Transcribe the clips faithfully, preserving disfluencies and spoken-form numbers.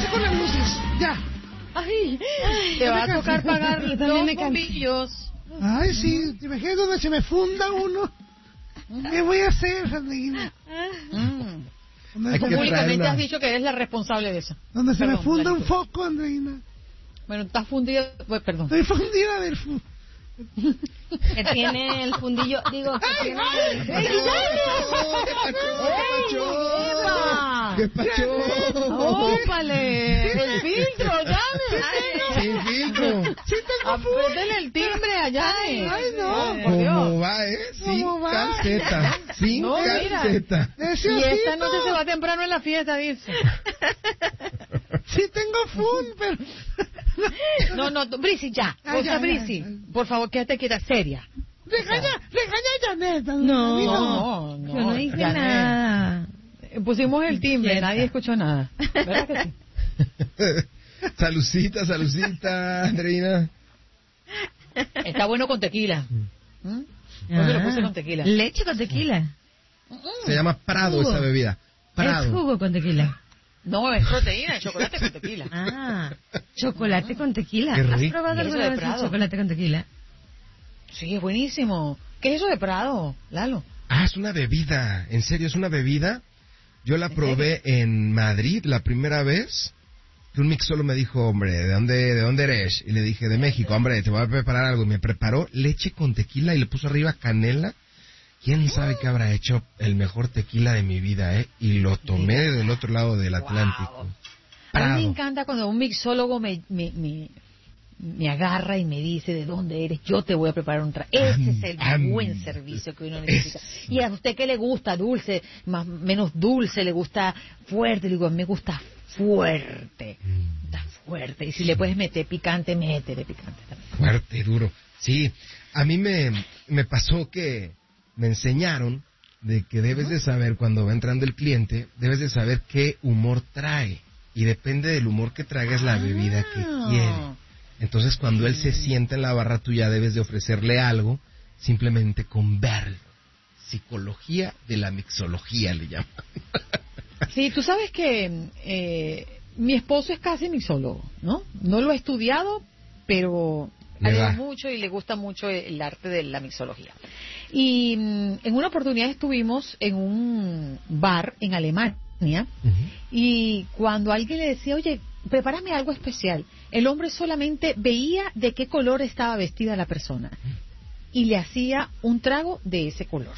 con las luces, ya. Ay, te va a tocar pagar Yo dos también me bombillos. Ay, sí, ¿te imaginas donde se me funda uno? ¿Qué voy a hacer, Andreina? Mm. Donde, Tú se, públicamente has dicho que eres la responsable de eso. donde se me Perdón, funda un Lalito. foco, Andreina. Bueno, estás fundida, pues, perdón. Estoy fundida del fu... Que tiene el fundillo, digo, que tiene el... ¿Qué pacho? ¿Qué pacho? ¡Ópale! ¡El filtro, llame! Sin filtro. Sí tengo fu... Apriétale el timbre allá. Ay, no. Por Dios. ¿Cómo va, eh? Sin ¿Cómo va? calceta. Sin No, mira. calceta. Y Necesito. esta noche se va temprano en la fiesta, dice. Sí tengo fun, pero... No, no, Brisi, ya. Ay, O sea, ya, Brisi, ya. por favor, quédate quieta, seria. Regaña, regaña a Janet. No, No, no, yo no dije ya, nada. Eh, Pusimos el timbre, Quieta. nadie escuchó nada. ¿Verdad que sí? Salucita, salucita, Andreina. Está bueno con tequila. ¿Mm? Yo me lo puse con tequila. Leche con tequila. Se llama Prado Jugo. esa bebida. Es Prado. jugo con tequila. No, es proteína, es chocolate con tequila. Ah, chocolate con tequila. Qué ¿Has rico. probado ¿Y eso alguna de vez el Prado? chocolate con tequila? Sí, es buenísimo. ¿Qué es eso de Prado, Lalo? Ah, es una bebida. En serio, es una bebida. Yo la probé en Madrid la primera vez. Que un mixólogo me dijo, hombre, ¿de dónde, ¿de dónde eres? Y le dije, de México, hombre, te voy a preparar algo. Y me preparó leche con tequila y le puso arriba canela. ¿Quién sabe qué habrá hecho el mejor tequila de mi vida, eh? Y lo tomé del otro lado del Atlántico. A mí Prado. me encanta cuando un mixólogo me, me, me, me agarra y me dice de dónde eres, yo te voy a preparar un trago. Ese es el am, buen servicio que uno necesita. es- Y a usted que le gusta dulce, más menos dulce, le gusta fuerte, le digo, a mí me gusta fuerte. Mm. Está fuerte. Y si le puedes meter picante, métele picante también. Fuerte, duro. Sí, a mí me, me pasó que me enseñaron de que debes de saber cuando va entrando el cliente, debes de saber qué humor trae. Y depende del humor que traigas la bebida que Ah. quiere. Entonces cuando él se sienta en la barra, tú ya debes de ofrecerle algo simplemente con verlo. Psicología de la mixología le llaman. Sí, tú sabes que eh, mi esposo es casi mixólogo, ¿no? No lo ha estudiado, pero Le ha leído va. mucho y le gusta mucho el arte de la mixología. Y mm, en una oportunidad estuvimos en un bar en Alemania y cuando alguien le decía, oye, prepárame algo especial, el hombre solamente veía de qué color estaba vestida la persona y le hacía un trago de ese color.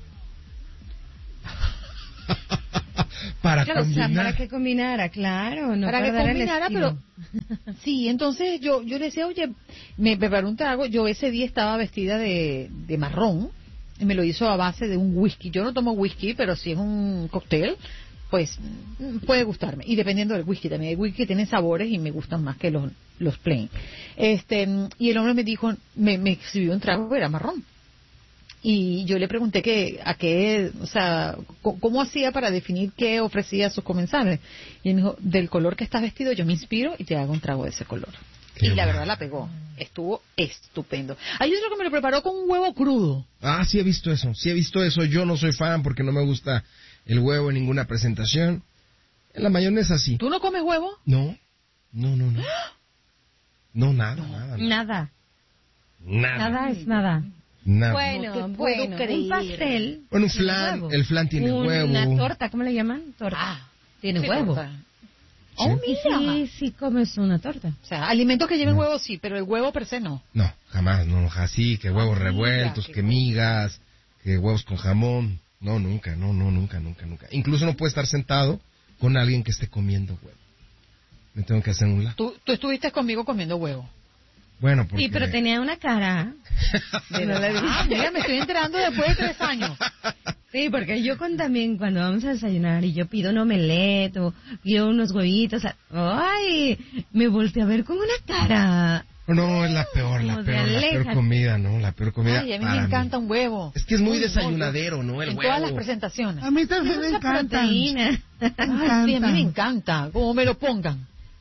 Para Claro, o sea, combinar. para que combinara, claro. No para que dar el combinara, pero estilo. sí, entonces yo yo le decía, oye, me preparó un trago, yo ese día estaba vestida de, de marrón, y me lo hizo a base de un whisky, yo no tomo whisky, pero si es un cóctel, pues mm, puede gustarme, y dependiendo del whisky también, hay whisky que tienen sabores y me gustan más que los, los plain. Este, y el hombre me dijo, me, me escribió un trago, era marrón. Y yo le pregunté que a qué, o sea, c- cómo hacía para definir qué ofrecía a sus comensales. Y él me dijo, del color que estás vestido yo me inspiro y te hago un trago de ese color. Qué y la bueno. verdad la pegó. Estuvo estupendo. Hay otro que me lo preparó con un huevo crudo. Ah, sí he visto eso, sí he visto eso. Yo no soy fan porque no me gusta el huevo en ninguna presentación. En la mayonesa sí. ¿Tú no comes huevo? No, no, no, no. No, nada, nada. Nada. Nada, Nada. nada es nada. nada. Bueno, No te puedo bueno, creer. un pastel. Bueno, un tiene flan, huevo. el flan tiene huevo. Una torta, ¿cómo le llaman? Torta. Ah, tiene sí, huevo. torta. Oh, Y mira. sí, sí comes una torta. O sea, alimentos que lleven huevo sí, pero el huevo per se no. No, jamás, no, así, que huevos Ah, mira, revueltos, qué que migas, que huevos con jamón. No, nunca, no, no, nunca, nunca, nunca. Incluso no puede estar sentado con alguien que esté comiendo huevo. Me tengo que hacer un lado. Tú, tú estuviste conmigo comiendo huevo. Bueno, porque... Sí, pero tenía una cara. De verdad. Ah, mira, me estoy enterando después de tres años. Sí, porque yo con, también cuando vamos a desayunar y yo pido un omelette o pido unos huevitos, ay, me volteé a ver con una cara. No, es la peor, la Como de peor, la peor aléjate. comida, ¿no? La peor comida Ay, a mí para me mí. encanta un huevo. Es que es muy Uy, no, desayunadero, ¿no? El en huevo. todas las presentaciones. A mí también me Mucha encanta. proteína. Ay, sí, a mí me encanta, como me lo pongan.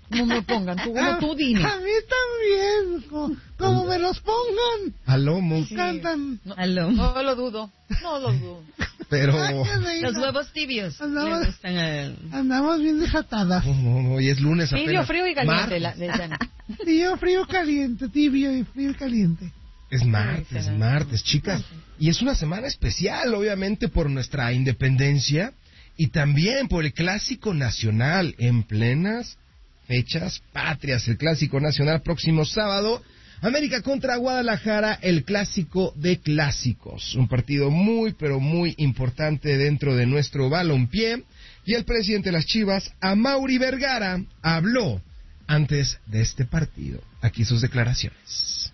como me pongan, tú como A- tú dime. A mí también, como, como me los pongan. Al lomo, Sí. Cantan. No, Al lomo. no lo dudo, no lo dudo. pero... Ay, qué reina. Los huevos tibios Andamos- le gustan a él. Andamos bien desatadas. No, no, no, hoy es lunes Frío, apenas. frío y caliente. Martes. La, de Dani. Tibio, frío, caliente. Tibio y frío y caliente. Es martes, será. martes, chicas. Y es una semana especial, obviamente, por nuestra independencia y también por el Clásico Nacional en plenas fechas patrias. El Clásico Nacional próximo sábado. América contra Guadalajara, el Clásico de Clásicos. Un partido muy, pero muy importante dentro de nuestro balompié. Y el presidente de las Chivas, Amaury Vergara, habló antes de este partido. Aquí sus declaraciones.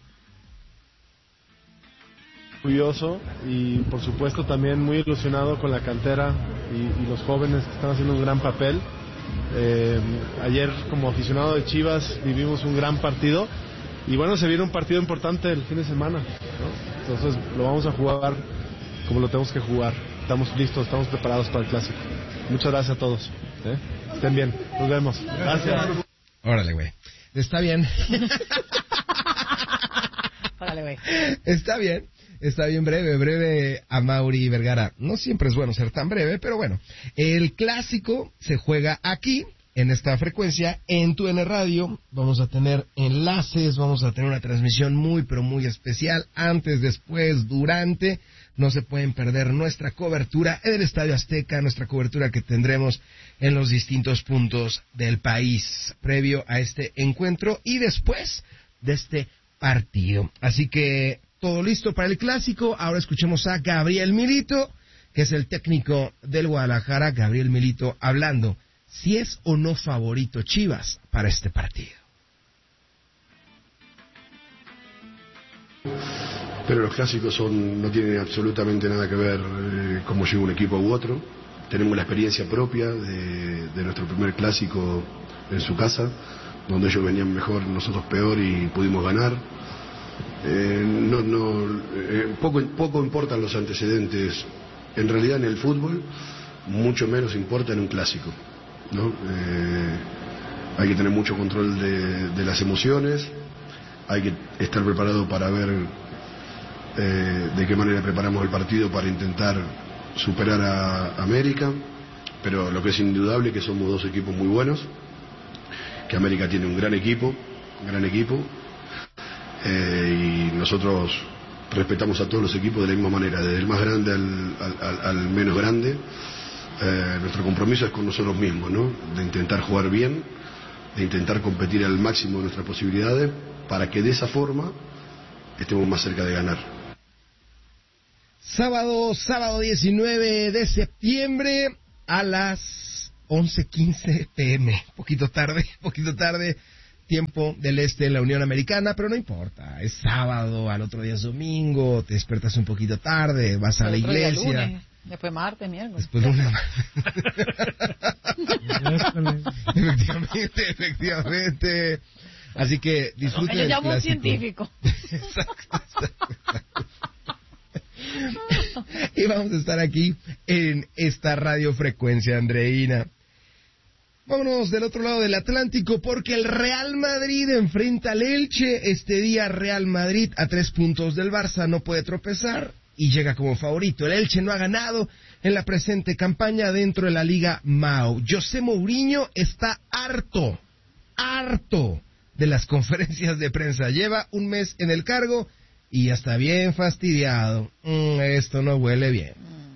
Orgulloso y por supuesto también muy ilusionado con la cantera y, y los jóvenes que están haciendo un gran papel. Eh, ayer como aficionado de Chivas vivimos un gran partido y bueno, se viene un partido importante el fin de semana, ¿no? Entonces lo vamos a jugar como lo tenemos que jugar. Estamos listos, estamos preparados para el clásico. Muchas gracias a todos. ¿eh? Estén bien, nos vemos. Gracias. Órale, güey. Está bien. Órale, güey. Está bien. Está bien breve, breve Amaury Vergara. No siempre es bueno ser tan breve, pero bueno. El clásico se juega aquí, en esta frecuencia, en Tu N Radio. Vamos a tener enlaces, vamos a tener una transmisión muy, pero muy especial. Antes, después, durante. No se pueden perder nuestra cobertura en el Estadio Azteca, nuestra cobertura que tendremos en los distintos puntos del país, previo a este encuentro y después de este partido. Así que todo listo para el clásico. Ahora escuchemos a Gabriel Milito, que es el técnico del Guadalajara. Gabriel Milito hablando si es o no favorito Chivas para este partido. Pero los clásicos son, no tienen absolutamente nada que ver eh, cómo llega un equipo u otro. Tenemos la experiencia propia de, de nuestro primer clásico en su casa, donde ellos venían mejor, nosotros peor y pudimos ganar. Eh, no, no, eh, poco, poco importan los antecedentes. En realidad en el fútbol mucho menos importa en un clásico, ¿no? Eh, hay que tener mucho control de, de las emociones, hay que estar preparado para ver eh, de qué manera preparamos el partido para intentar superar a América, pero lo que es indudable es que somos dos equipos muy buenos, que América tiene un gran equipo, un gran equipo, eh, y nosotros respetamos a todos los equipos de la misma manera, desde el más grande al, al, al menos grande. Eh, nuestro compromiso es con nosotros mismos, ¿no? De intentar jugar bien, de intentar competir al máximo de nuestras posibilidades, para que de esa forma estemos más cerca de ganar. Sábado, sábado diecinueve de septiembre a las once quince pm. Poquito tarde, poquito tarde, tiempo del este de la Unión Americana, pero no importa. Es sábado, al otro día es domingo, te despertas un poquito tarde, vas a El la otro día iglesia. lunes, después martes, miércoles. Después lunes. efectivamente, efectivamente. Así que disfruten Yo el llamo a un clásico. científico. Exacto, exacto. Y vamos a estar aquí en esta radiofrecuencia andreína. Vámonos del otro lado del Atlántico porque el Real Madrid enfrenta al Elche. Este día Real Madrid a tres puntos del Barça no puede tropezar y llega como favorito. El Elche no ha ganado en la presente campaña dentro de la Liga M A U. José Mourinho está harto, harto de las conferencias de prensa. Lleva un mes en el cargo y ya está bien fastidiado. Mm, esto no huele bien.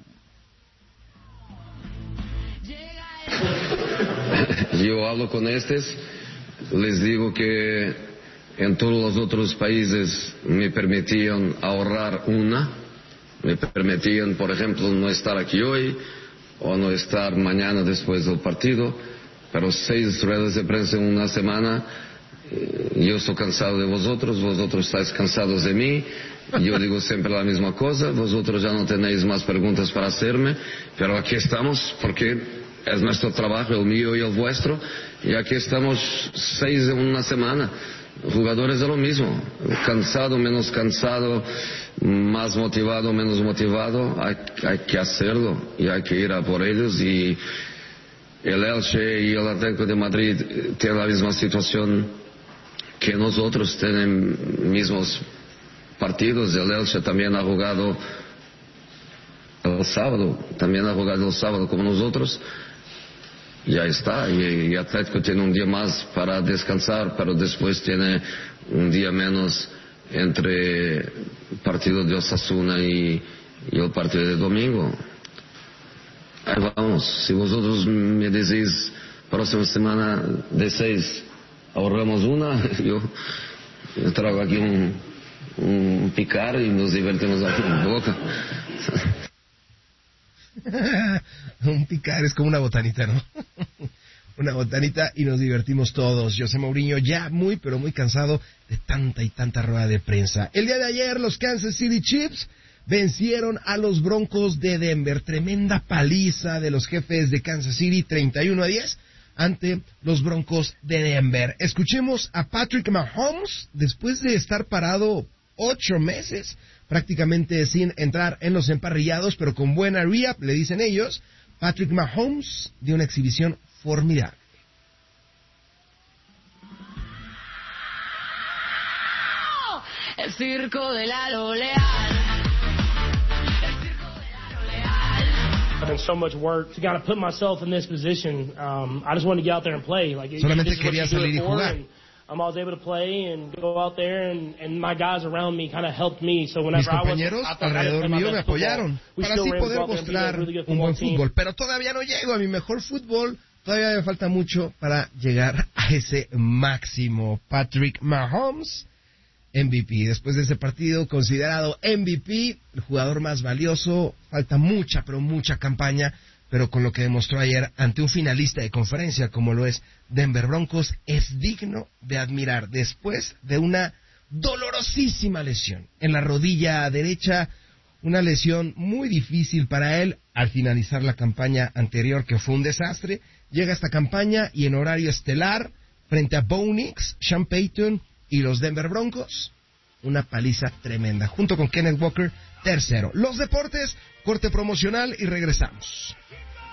Yo hablo con estos, les digo que en todos los otros países me permitían ahorrar una, me permitían, por ejemplo, no estar aquí hoy o no estar mañana después del partido, pero seis ruedas de prensa en una semana. Yo estoy cansado de vosotros, vosotros estáis cansados de mí, yo digo siempre la misma cosa, vosotros ya no tenéis más preguntas para hacerme, pero aquí estamos porque es nuestro trabajo, el mío y el vuestro, y aquí estamos seis en una semana, jugadores de lo mismo, cansado, menos cansado, más motivado, menos motivado, hay, hay que hacerlo y hay que ir a por ellos y el Elche y el Atlético de Madrid tienen la misma situación que nosotros, tienen mismos partidos. El Elche también ha jugado el sábado, también ha jugado el sábado como nosotros. Ya está, y, y Atlético tiene un día más para descansar, pero después tiene un día menos entre el partido de Osasuna y, y el partido de domingo. Ahí vamos, si vosotros me decís próxima semana de seis ahorramos una, yo, yo traigo aquí un, un picar y nos divertimos aquí en Boca. Un picar es como una botanita, ¿no? Una botanita y nos divertimos todos. José Mourinho ya muy, pero muy cansado de tanta y tanta rueda de prensa. El día de ayer los Kansas City Chiefs vencieron a los Broncos de Denver. Tremenda paliza de los jefes de Kansas City, treinta y uno a diez, ante los Broncos de Denver. Escuchemos a Patrick Mahomes, después de estar parado ocho meses, prácticamente sin entrar en los emparrillados, pero con buena rehab, le dicen ellos. Patrick Mahomes dio una exhibición formidable. El circo de Lalo Leal. I've done so much work to kind of put myself in this position. Um, I just wanted to get out there and play. Like, Solamente this is what quería you do salir it y for, jugar. and um, I was able to play and go out there, and, and my guys around me kind of helped me. So Mis whenever I wasn't, compañeros I thought I alrededor didn't play my mío me best football. apoyaron We para still así were able to poder go out there and be a mostrar really good un buen football team. fútbol. Pero todavía no llego a mi mejor fútbol. Todavía me falta mucho para llegar a ese máximo. Patrick Mahomes, M V P. Después de ese partido, considerado M V P, el jugador más valioso. Falta mucha, pero mucha campaña. Pero con lo que demostró ayer ante un finalista de conferencia como lo es Denver Broncos, es digno de admirar. Después de una dolorosísima lesión en la rodilla derecha, una lesión muy difícil para él al finalizar la campaña anterior, que fue un desastre. Llega esta campaña y en horario estelar, frente a Bo Nix, Sean Payton y los Denver Broncos, una paliza tremenda, junto con Kenneth Walker, tercero. Los deportes, corte promocional y regresamos.